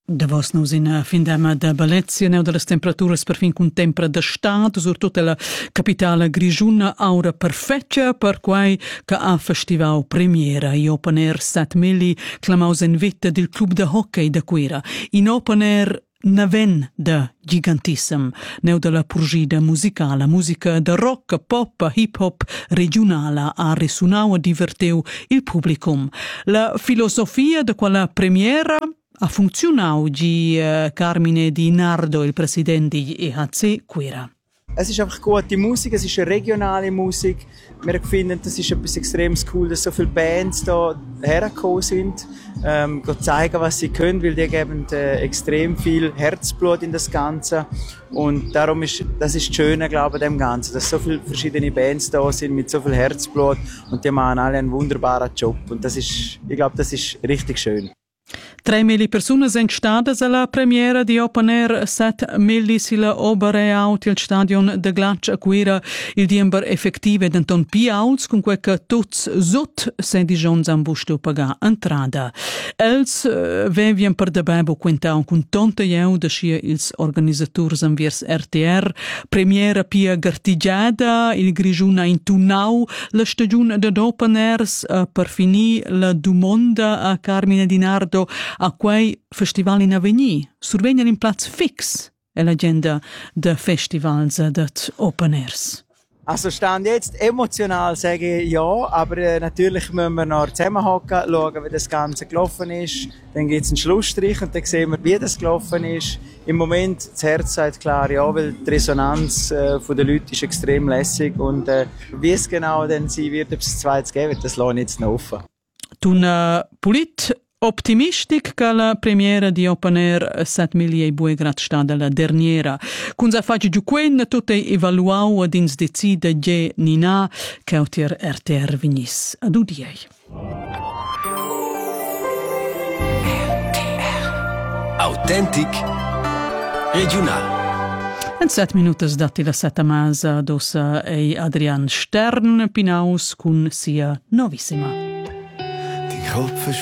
Davos nus in findema da Balezia, neu dalas temperaturas per fin cun tempra da stat, sur tutta la capitala grigiuna, aura perfettia per quai ca ha festival premiera i Open Air 7000 clamaus en vetta del club de hockey da Quera. In Open Air naven da gigantissem, neu dalla purgida musicala, musica da rock, pop, hip-hop regionala ha risunau e diverteu il publicum. La filosofia da quella premiera ha funzionau di Carmine Di Nardo, il presidente di EHC Quera. Es ist einfach gute Musik, es ist eine regionale Musik. Wir finden, das ist etwas extrem cool, dass so viele Bands da hergekommen sind, zeigen, was sie können, weil die geben extrem viel Herzblut in das Ganze. Und darum ist das Schöne, glaube ich, an dem Ganzen, dass so viele verschiedene Bands da sind mit so viel Herzblut und die machen alle einen wunderbaren Job. Und ich glaube, das ist richtig schön. 3.000 persone sind stadas alla premiera di Open Air 7.000 sila Oberreaut il stadion de Glatsch a Quera il diember effettive d'Anton Piauls con quel che tuts zut se di gions han busto pagar entrada. Els vevien per de bebo quintau con tonta jeu da schia ils organisators enviers RTR premiera pia gartigiada il grigiuna in Tunau la stagione de Open Airs per finì la domonda a Carmine Di Nardo a quei festival in Avigny survegnan in plaz fix è l'agenda de festivals dat Open Airs. Also stand jetzt emotional sage ich ja, aber natürlich müssen wir noch zusammenhocken, schauen, wie das Ganze gelaufen ist. Dann gibt es einen Schlussstrich und dann sehen wir, wie das gelaufen ist. Im Moment, das Herz sagt klar ja, weil die Resonanz der Leute ist extrem lässig und wie es genau dann sein wird, ob es ein zweites geben wird, das lasse ich jetzt noch offen. Tun optimistic che la premiera di Open Air 7.000 grad stada la derniera. Kun sa faci giù quen tutte evaluau ad ins decide ge nina cautier RTR vignis. Ad udiei. Authentic regional. En 7 minutas dati la 7 masa dosa ei Adrian Stern pinaus kun sia novissima. Die Kopf